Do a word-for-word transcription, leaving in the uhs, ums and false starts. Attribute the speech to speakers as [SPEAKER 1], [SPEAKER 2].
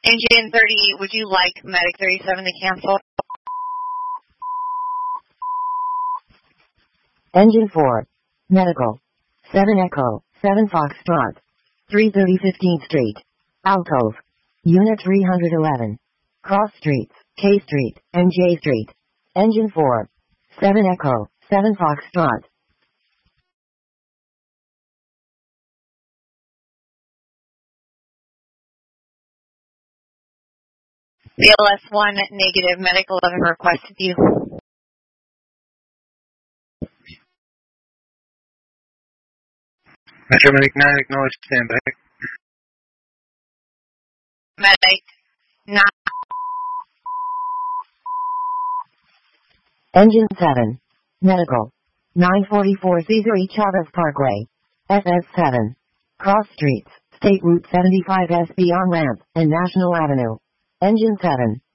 [SPEAKER 1] Engine thirty, would you like Medic thirty-seven to cancel?
[SPEAKER 2] Engine four. Medical. seven Echo, seven Foxtrot. three thirty fifteenth Street. Alcove. Unit three hundred eleven. Cross Streets, K Street, and J Street. Engine four. seven Echo, seven Foxtrot.
[SPEAKER 1] B L S one, negative, Medic eleven requested you.
[SPEAKER 3] Metro Medic nine, acknowledge standby.
[SPEAKER 1] Medic nine.
[SPEAKER 2] Engine seven. Medical. nine forty-four Cesar E. Chavez Parkway. S S seven. Cross Streets, State Route seventy-five S B on ramp, and National Avenue. Engine seven.